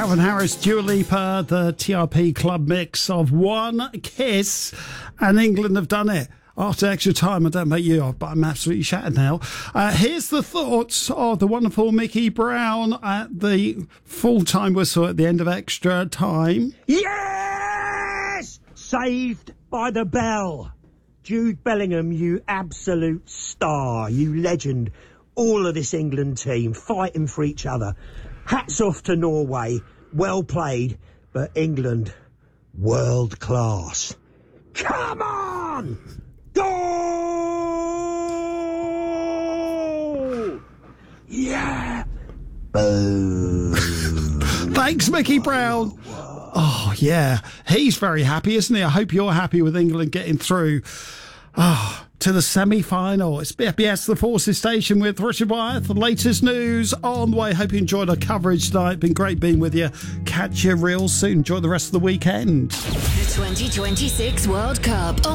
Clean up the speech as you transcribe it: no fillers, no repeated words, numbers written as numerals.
Calvin Harris, Dua Lipa, the TRP club mix of One Kiss, and England have done it. After extra time, I don't know about you, but I'm absolutely shattered now. Here's the thoughts of the wonderful Mickey Brown at the full-time whistle at the end of extra time. Yes! Saved by the bell. Jude Bellingham, you absolute star, you legend. All of this England team fighting for each other. Hats off to Norway. Well played, but England, world class. Come on! Go! Yeah! Boom! Thanks, Mickey Brown. Oh, yeah. He's very happy, isn't he? I hope you're happy with England getting through to the semi-final. It's BFBS, the Forces Station with Richard Wyeth. The latest news on the way. Hope you enjoyed our coverage tonight. Been great being with you. Catch you real soon. Enjoy the rest of the weekend. The 2026 World Cup